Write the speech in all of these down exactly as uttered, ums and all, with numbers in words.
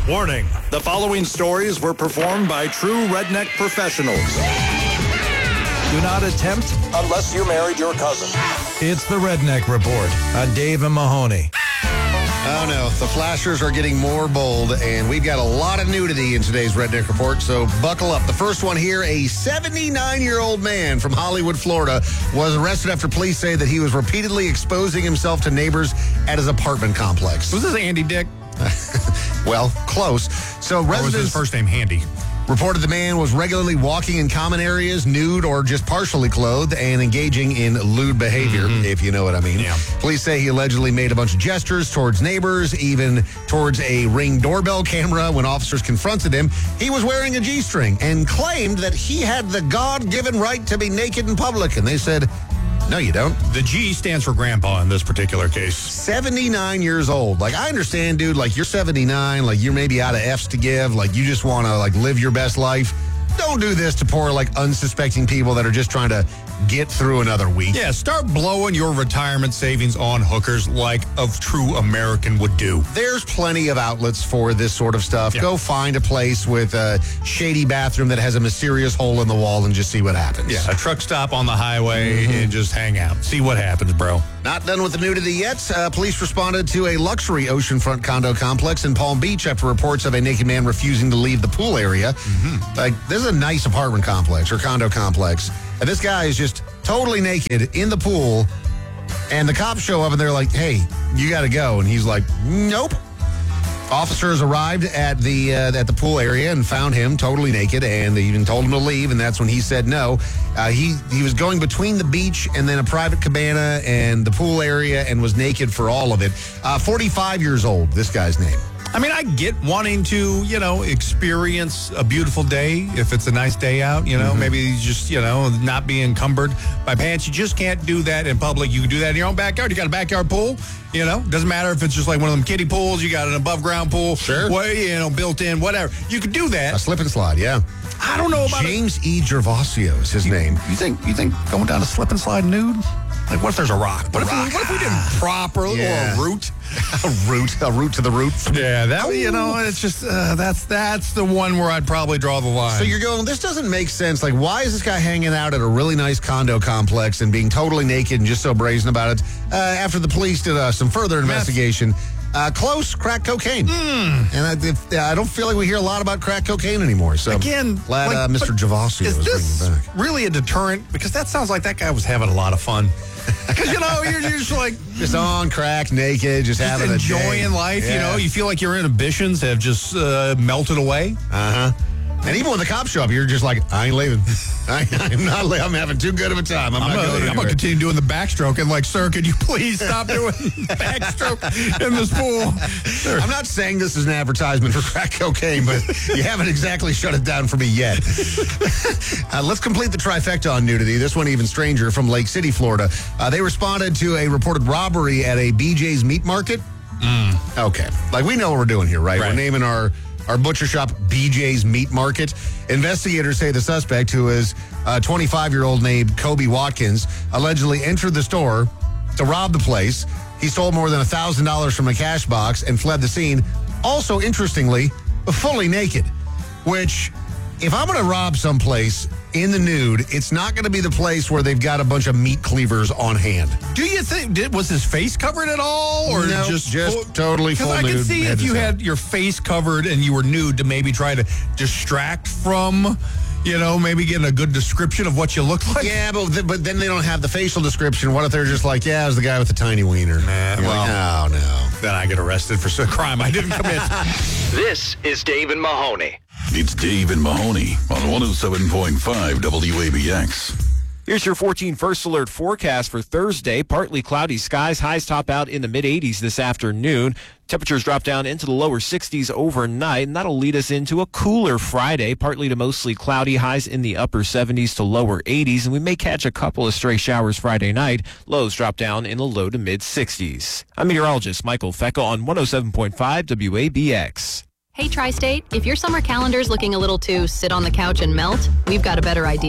Warning, the following stories were performed by true redneck professionals. Do not attempt unless you married your cousin. It's the Redneck Report on Dave and Mahoney. Oh, no. The flashers are getting more bold, and we've got a lot of nudity in today's Redneck Report, so buckle up. The first one here, a seventy-nine-year-old man from Hollywood, Florida, was arrested after police say that he was repeatedly exposing himself to neighbors at his apartment complex. Was this Andy Dick? Well, close. So Or was residents his first name Handy? reported the man was regularly walking in common areas, nude or just partially clothed, and engaging in lewd behavior, mm-hmm. if you know what I mean. Yeah. Police say he allegedly made a bunch of gestures towards neighbors, even towards a Ring doorbell camera. When officers confronted him, he was wearing a G-string and claimed that he had the God-given right to be naked in public. And they said, no, you don't. The G stands for grandpa in this particular case. seventy-nine years old. Like, I understand, dude, like, you're seventy-nine, like, you're maybe out of F's to give, like, you just want to, like, live your best life. Don't do this to poor, like, unsuspecting people that are just trying to get through another week. Yeah, start blowing your retirement savings on hookers like a true American would do. There's plenty of outlets for this sort of stuff. Yeah. Go find a place with a shady bathroom that has a mysterious hole in the wall and just see what happens. Yeah, a truck stop on the highway mm-hmm. and just hang out. See what happens, bro. Not done with the nudity yet. Uh, police responded to a luxury oceanfront condo complex in Palm Beach after reports of a naked man refusing to leave the pool area. Mm-hmm. Like, this is a nice apartment complex or condo complex. And this guy is just totally naked in the pool. And the cops show up and they're like, hey, you got to go. And he's like, nope. Officers arrived at the uh, at the pool area and found him totally naked, and they even told him to leave, and that's when he said no. Uh, he, he was going between the beach and then a private cabana and the pool area and was naked for all of it. Uh, forty-five years old, this guy's name. I mean, I get wanting to, you know, experience a beautiful day if it's a nice day out, you know, mm-hmm. maybe just, you know, not be encumbered by pants. You just can't do that in public. You can do that in your own backyard. You got a backyard pool, you know, doesn't matter if it's just like one of them kiddie pools. You got an above ground pool, sure, way, you know, built in, whatever. You could do that. A slip and slide, yeah. I don't know about James it. E. Gervasio is his you, name. You think you think going down a slip and slide nude? Like, what if there's a rock? What, a if, rock. We, what if we didn't properly yeah. or a root? a root, a root to the root. Yeah, that you know, it's just uh, that's that's the one where I'd probably draw the line. So you're going, this doesn't make sense. Like, why is this guy hanging out at a really nice condo complex and being totally naked and just so brazen about it? Uh, after the police did uh, some further investigation, uh, close crack cocaine, mm. and I, if, uh, I don't feel like we hear a lot about crack cocaine anymore. So again, glad like, uh, Mister Gervasio is is this bringing back. Really a deterrent? Because that sounds like that guy was having a lot of fun. Because, you know, you're, you're just like... Just on crack, naked, just, just having a enjoying day. life, yeah. you know? You feel like your inhibitions have just uh, melted away. Uh-huh. And even when the cops show up, you're just like, I ain't leaving. I, I'm not leaving. I'm having too good of a time. I'm, I'm not gonna, going I'm going to continue doing the backstroke. And like, sir, could you please stop doing backstroke in this pool? Sir. I'm not saying this is an advertisement for crack cocaine, but you haven't exactly shut it down for me yet. uh, let's complete the trifecta on nudity. This one even stranger from Lake City, Florida. Uh, they responded to a reported robbery at a B J's meat market. Mm. Okay. Like, we know what we're doing here, right? right. We're naming our... Our butcher shop, B J's Meat Market. Investigators say the suspect, who is a twenty-five-year-old named Kobe Watkins, allegedly entered the store to rob the place. He stole more than one thousand dollars from a cash box and fled the scene. Also, interestingly, fully naked, which, if I'm going to rob someplace in the nude, it's not going to be the place where they've got a bunch of meat cleavers on hand. Do you think, did, was his face covered at all? Or no, just, just full, totally full nude? Because I can see if you had your face covered and you were nude to maybe try to distract from, you know, maybe getting a good description of what you look like. Yeah, but, th- but then they don't have the facial description. What if they're just like, yeah, it was the guy with the tiny wiener? Nah, well, like, oh, no. Then I get arrested for some crime I didn't commit. This is Dave and Mahoney. It's Dave and Mahoney on one oh seven point five W A B X. Here's your fourteen First Alert forecast for Thursday. Partly cloudy skies. Highs top out in the mid eighties this afternoon. Temperatures drop down into the lower sixties overnight, and that'll lead us into a cooler Friday. Partly to mostly cloudy. Highs in the upper seventies to lower eighties, and we may catch a couple of stray showers Friday night. Lows drop down in the low to mid sixties. I'm meteorologist Michael Fecka on one oh seven point five W A B X. Hey, Tri-State, if your summer calendar's looking a little too sit on the couch and melt, we've got a better idea.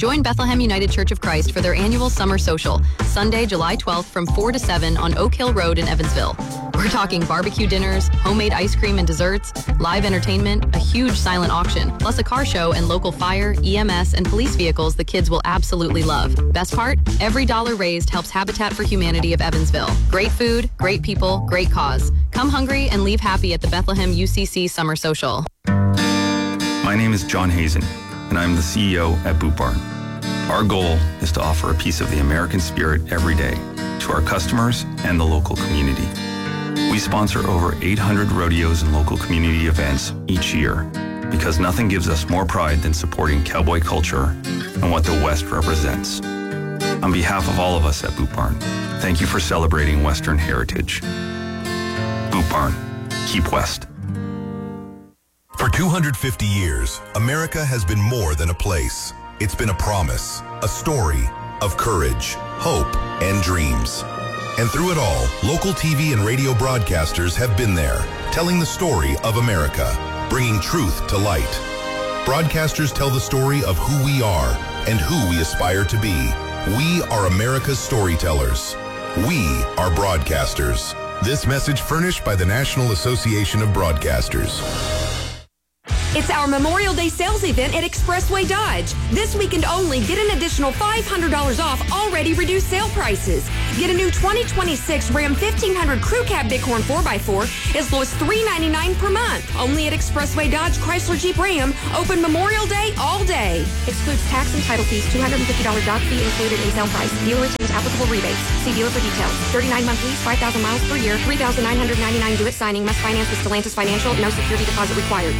Join Bethlehem United Church of Christ for their annual summer social, Sunday, July twelfth from four to seven on Oak Hill Road in Evansville. We're talking barbecue dinners, homemade ice cream and desserts, live entertainment, a huge silent auction, plus a car show and local fire, E M S, and police vehicles the kids will absolutely love. Best part? Every dollar raised helps Habitat for Humanity of Evansville. Great food, great people, great cause. Come hungry and leave happy at the Bethlehem U C C Summer Social. My name is John Hazen, and I'm the C E O at Boot Barn. Our goal is to offer a piece of the American spirit every day to our customers and the local community. We sponsor over eight hundred rodeos and local community events each year because nothing gives us more pride than supporting cowboy culture and what the West represents. On behalf of all of us at Boot Barn, thank you for celebrating Western heritage. Boot Barn, keep West. For two hundred fifty years, America has been more than a place. It's been a promise, a story of courage, hope, and dreams. And through it all, local T V and radio broadcasters have been there, telling the story of America, bringing truth to light. Broadcasters tell the story of who we are and who we aspire to be. We are America's storytellers. We are broadcasters. This message furnished by the National Association of Broadcasters. It's our Memorial Day sales event at Expressway Dodge. This weekend only, get an additional five hundred dollars off already reduced sale prices. Get a new twenty twenty-six Ram fifteen hundred Crew Cab Bighorn four by four as low as three hundred ninety-nine dollars per month. Only at Expressway Dodge Chrysler Jeep Ram. Open Memorial Day all day. Excludes tax and title fees. two hundred fifty dollars dock fee included in sale price. Dealer retains applicable rebates. See dealer for details. thirty-nine month lease, five thousand miles per year, three thousand nine hundred ninety-nine dollars due at signing. Must finance with Stellantis Financial. No security deposit required.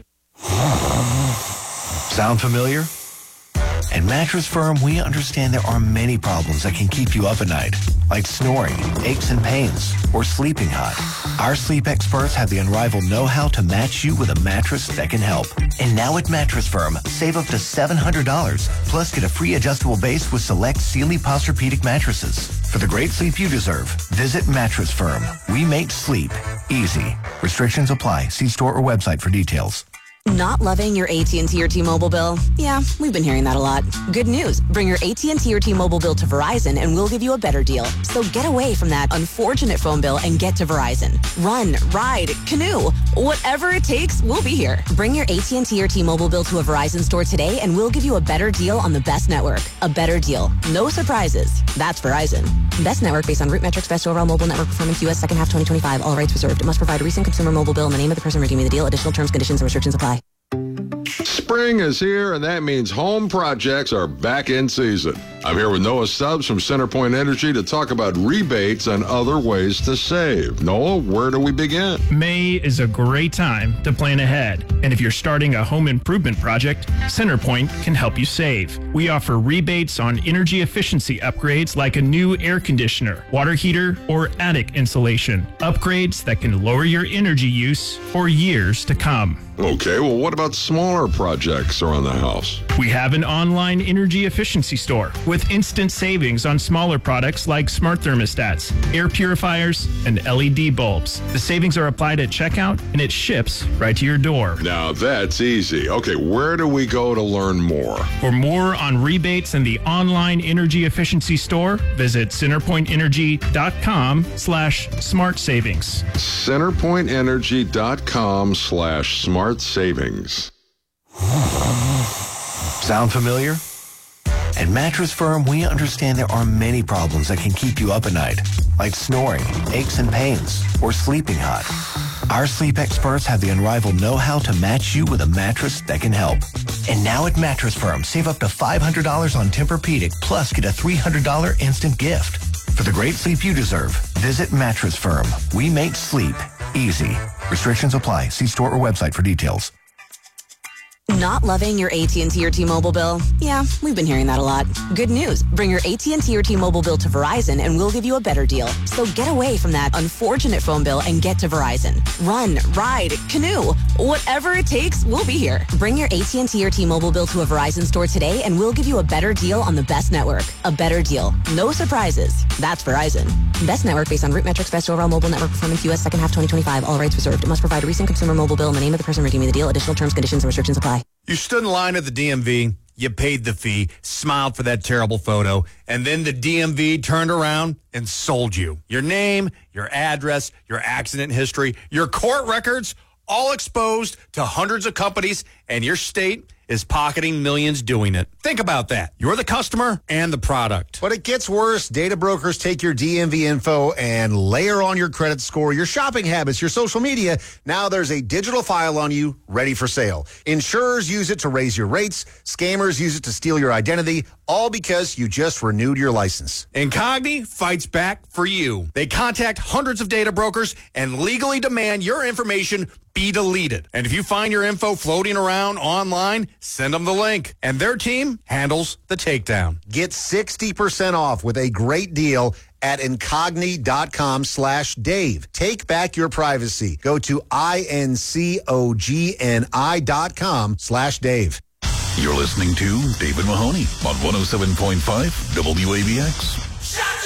Sound familiar? At Mattress Firm, we understand there are many problems that can keep you up at night, like snoring, aches and pains, or sleeping hot. Our sleep experts have the unrivaled know-how to match you with a mattress that can help. And now at Mattress Firm, save up to seven hundred dollars, plus get a free adjustable base with select Sealy Posturepedic mattresses. For the great sleep you deserve, visit Mattress Firm. We make sleep easy. Restrictions apply. See store or website for details. Not loving your A T and T or T-Mobile bill? Yeah, we've been hearing that a lot. Good news. Bring your A T and T or T-Mobile bill to Verizon and we'll give you a better deal. So get away from that unfortunate phone bill and get to Verizon. Run, ride, canoe, whatever it takes, we'll be here. Bring your A T and T or T-Mobile bill to a Verizon store today and we'll give you a better deal on the best network. A better deal. No surprises. That's Verizon. Best network based on root metrics, best overall mobile network performance, U S second half twenty twenty-five. All rights reserved. Must provide a recent consumer mobile bill and the name of the person redeeming the deal. Additional terms, conditions, and restrictions apply. Spring is here, and that means home projects are back in season. I'm here with Noah Stubbs from CenterPoint Energy to talk about rebates and other ways to save. Noah, where do we begin? May is a great time to plan ahead. And if you're starting a home improvement project, CenterPoint can help you save. We offer rebates on energy efficiency upgrades like a new air conditioner, water heater, or attic insulation. Upgrades that can lower your energy use for years to come. Okay, well, what about smaller projects around the house? We have an online energy efficiency store with instant savings on smaller products like smart thermostats, air purifiers, and L E D bulbs. The savings are applied at checkout, and it ships right to your door. Now that's easy. Okay, where do we go to learn more? For more on rebates and the online energy efficiency store, visit centerpointenergy.com slash smart savings. centerpointenergy.com slash smart savings. Sound familiar? At Mattress Firm, we understand there are many problems that can keep you up at night, like snoring, aches and pains, or sleeping hot. Our sleep experts have the unrivaled know-how to match you with a mattress that can help. And now at Mattress Firm, save up to five hundred dollars on Tempur-Pedic, plus get a three hundred dollars instant gift. For the great sleep you deserve, visit Mattress Firm. We make sleep easy. Restrictions apply. See store or website for details. Not loving your A T and T or T-Mobile bill? Yeah, we've been hearing that a lot. Good news. Bring your A T and T or T-Mobile bill to Verizon and we'll give you a better deal. So get away from that unfortunate phone bill and get to Verizon. Run, ride, canoe, whatever it takes, we'll be here. Bring your A T and T or T-Mobile bill to a Verizon store today and we'll give you a better deal on the best network. A better deal. No surprises. That's Verizon. Best network based on root metrics, best overall mobile network performance, U S second half twenty twenty-five. All rights reserved. It must provide a recent consumer mobile bill and the name of the person redeeming the deal. Additional terms, conditions, and restrictions apply. You stood in line at the D M V you paid the fee, smiled for that terrible photo, and then the D M V turned around and sold you. Your name, your address, your accident history, your court records, all exposed to hundreds of companies, and your state is pocketing millions doing it. Think about that. You're the customer and the product. But it gets worse. Data brokers take your D M V info and layer on your credit score, your shopping habits, your social media. Now there's a digital file on you ready for sale. Insurers use it to raise your rates. Scammers use it to steal your identity, all because you just renewed your license. Incogni fights back for you. They contact hundreds of data brokers and legally demand your information be deleted. And if you find your info floating around online, send them the link. And their team handles the takedown. Get sixty percent off with a great deal at incogni.com slash Dave. Take back your privacy. Go to I-N-C-O-G-N-I dot com slash Dave. You're listening to David Mahoney on one oh seven point five W A B X.